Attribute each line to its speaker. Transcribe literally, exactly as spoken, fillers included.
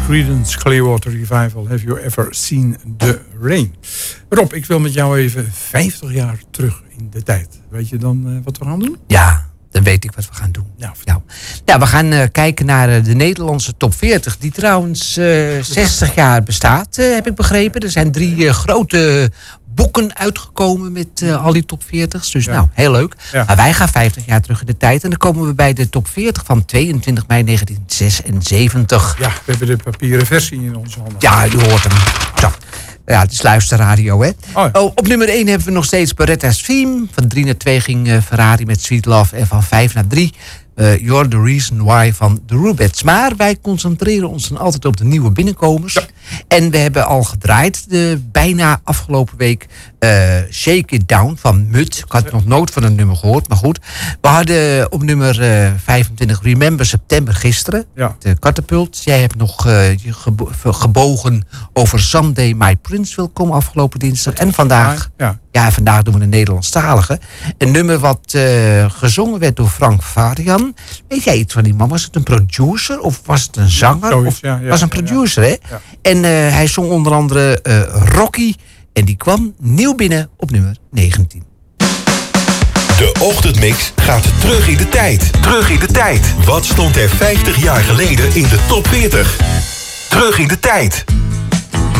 Speaker 1: Creedence Clearwater Revival. Have you ever seen the rain? Rob, ik wil met jou even vijftig jaar terug in de tijd. Weet je dan uh, wat we gaan doen?
Speaker 2: Ja, dan weet ik wat we gaan doen.
Speaker 1: Nou,
Speaker 2: ja. Ja, we gaan uh, kijken naar uh, de Nederlandse top veertig. Die trouwens uh, zestig jaar bestaat, uh, heb ik begrepen. Er zijn drie uh, grote boeken uitgekomen met uh, al die top veertig's. Dus ja. nou, heel leuk. Ja. Maar wij gaan vijftig jaar terug in de tijd. En dan komen we bij de top veertig van tweeëntwintig mei negentien zesenzeventig.
Speaker 1: Ja, we hebben de papieren versie in onze handen.
Speaker 2: Ja, je hoort hem. Zo. Ja, het is luisterradio, hè. Oh, ja. oh, op nummer één hebben we nog steeds Beretta's Theme. Van drie naar twee ging uh, Ferrari met Sweet Love. En van vijf naar drie... Uh, You're the Reason Why van de Rubettes. Maar wij concentreren ons dan altijd op de nieuwe binnenkomers. Ja. En we hebben al gedraaid de bijna afgelopen week uh, Shake It Down van Mut. Ik had ja. nog nooit van een nummer gehoord, maar goed. We hadden op nummer uh, vijfentwintig Remember September gisteren. Ja. De Catapult. Jij hebt nog uh, je gebo- gebogen over Someday My Prince wil komen afgelopen dinsdag. En vandaag... Ja. Ja, vandaag doen we een Nederlandstalige. Een nummer wat uh, gezongen werd door Frank Varian. Weet jij iets van die man? Was het een producer of was het een zanger?
Speaker 1: Zoiets,
Speaker 2: of
Speaker 1: ja, ja,
Speaker 2: was een producer,
Speaker 1: ja,
Speaker 2: hè?
Speaker 1: Ja.
Speaker 2: En uh, hij zong onder andere uh, Rocky. En die kwam nieuw binnen op nummer negentien.
Speaker 3: De ochtendmix gaat terug in de tijd. Terug in de tijd. Wat stond er vijftig jaar geleden in de top veertig? Terug in de tijd.